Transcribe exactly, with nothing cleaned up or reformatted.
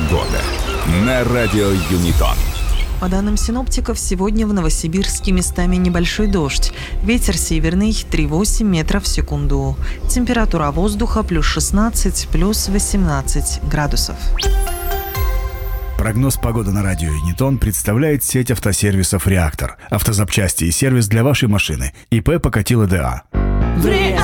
Погода на радио Юнитон. По данным синоптиков, сегодня в Новосибирске местами небольшой дождь. Ветер северный три целых восемь десятых метров в секунду. Температура воздуха плюс шестнадцать, плюс восемнадцать градусов. Прогноз погоды на радио Юнитон представляет сеть автосервисов «Реактор». Автозапчасти и сервис для вашей машины. ИП Покатило ДА.